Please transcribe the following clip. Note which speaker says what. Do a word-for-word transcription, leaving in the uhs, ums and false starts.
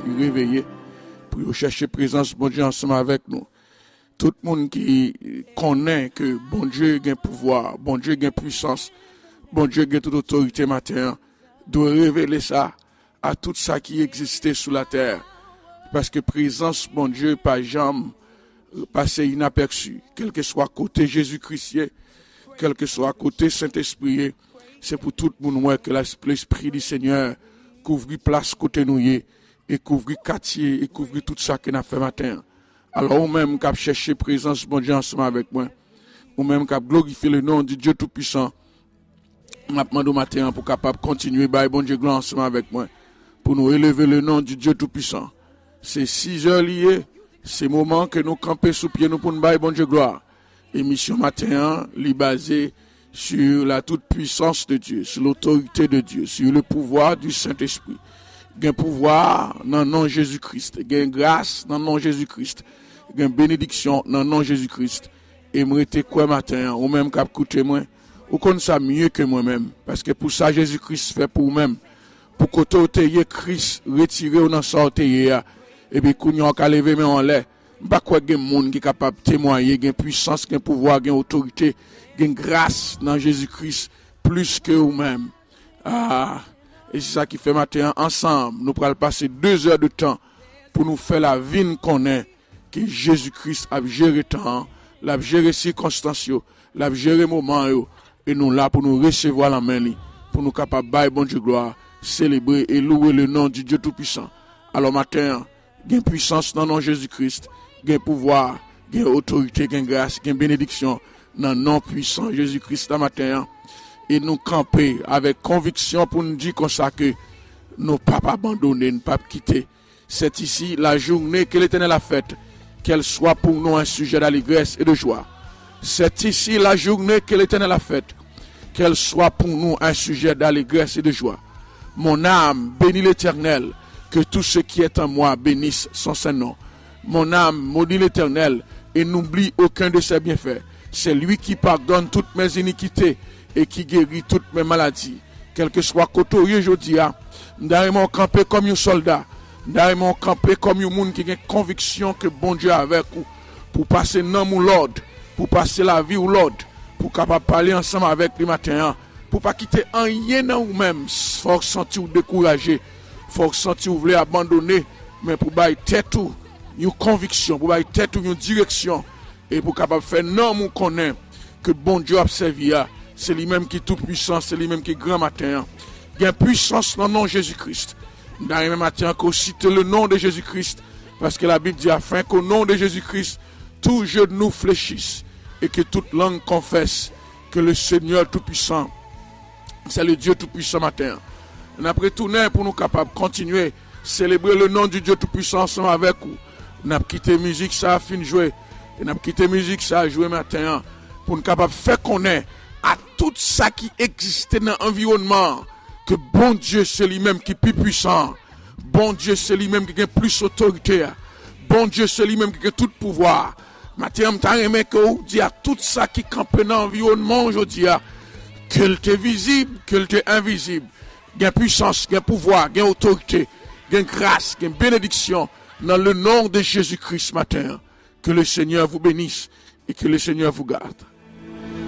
Speaker 1: esprit réveillé pour chercher présence bon Dieu ensemble avec nous. Tout le monde qui connaît que bon Dieu a un pouvoir, bon Dieu a une puissance, bon Dieu a toute autorité matin, doit révéler ça à tout ça qui existait sous la terre. Parce que présence, bon Dieu, pas jamais passer inaperçu. Quel que soit côté Jésus-Christ, quel que soit côté Saint-Esprit, c'est pour tout le monde que l'Esprit du Seigneur couvre place côté nous et couvre quartier et couvre tout ça qu'on a fait matin. Alors, ou même qu'à chercher présence, bon Dieu, ensemble avec moi, ou même qu'à glorifier le nom du Dieu Tout-Puissant, on a demandé au matin pour capable continuer, bah, bon Dieu, gloire ensemble avec moi, pour nous élever le nom du Dieu Tout-Puissant. C'est six heures liées, c'est le moment que nous campons sous pied, nous pour nous bailler, bon Dieu, gloire. Émission matin, li basée sur la toute-puissance de Dieu, sur l'autorité de Dieu, sur le pouvoir du Saint-Esprit. Il y a un pouvoir dans le nom de Jésus-Christ, il y a une grâce dans le nom de Jésus-Christ. Il y a une bénédiction dans le nom de Jésus-Christ. Et moi, j'étais quoi matin, ou même qu'à écouter moi, ou qu'on ça mieux que moi-même. Parce que pour ça, Jésus-Christ fait pour vous-même. Pour que tu aies Christ retiré ou dans sortie, et puis qu'on y a levé mais en l'air. Pas quoi qu'il y a un monde qui est capable de témoigner, qui a une puissance, qui a un pouvoir, qui a une autorité, qui a une grâce dans Jésus-Christ, plus que vous-même. Ah, et c'est ça qui fait matin ensemble. Nous pourrons passer deux heures de temps pour nous faire la vie qu'on est. Que Jésus-Christ a géré temps, l'a géré circonstances, l'a géré moment, et nous là pour nous recevoir la main, pour nous capables de bon Dieu gloire, célébrer et louer le nom du Dieu Tout-Puissant. Alors matin, il y a une puissance dans le nom de Jésus-Christ, il y a un pouvoir, il y a une autorité, il y a une grâce, il y a une bénédiction dans le nom puissant de Jésus-Christ ce matin. Et nous camper avec conviction pour nous dire comme ça que nous ne pas abandonner, ne pas quitter. C'est ici la journée que l'Éternel a faite. Qu'elle soit pour nous un sujet d'allégresse et de joie. C'est ici la journée que l'Éternel a faite. Qu'elle soit pour nous un sujet d'allégresse et de joie. Mon âme bénit l'Éternel, que tout ce qui est en moi bénisse son Saint-Nom. Mon âme maudit l'Éternel et n'oublie aucun de ses bienfaits. C'est lui qui pardonne toutes mes iniquités et qui guérit toutes mes maladies. Quel que soit côté aujourd'hui, nous devons camper comme un soldat. Nous devons camper comme un monde qui a conviction que bon Dieu est avec nous. Pour passer dans mon l'ordre, pour passer la vie ou l'ordre, pour capable parler ensemble avec les matins, pour pas quitter rien dans nous-mêmes. Faut sentir découragé, faut sentir vous voulez abandonner, mais pour bailler tête tout, une conviction, pour bailler tête tout une direction, et pour capable faire non mon connaît que bon Dieu a servi. C'est lui-même qui est tout puissant, c'est lui-même qui est grand matin. Il y a une puissance dans le nom de Jésus-Christ. Dans le même matin, qu'on cite le nom de Jésus-Christ, parce que la Bible dit afin qu'au nom de Jésus-Christ, tout genou fléchisse et que toute langue confesse que le Seigneur Tout-Puissant, c'est le Dieu Tout-Puissant matin. On a retourné pour nous capables de continuer, célébrer le nom du Dieu Tout-Puissant ensemble avec vous. On a quitté la musique, ça a fini de jouer. On a quitté la musique, ça a joué matin, pour nous capables de faire connaître à tout ça qui existait dans l'environnement, que bon Dieu c'est lui-même qui est plus puissant, bon Dieu c'est lui-même qui a plus d'autorité, bon Dieu c'est lui-même qui a tout pouvoir. Maintenant, je veux que vous dites à tout ça qui campe dans l'environnement aujourd'hui, qu'il est visible, qu'il est invisible, il y a puissance, il y a pouvoir, il y a autorité, il y a grâce, il y a bénédiction, dans le nom de Jésus-Christ ce matin. Que le Seigneur vous bénisse et que le Seigneur vous garde.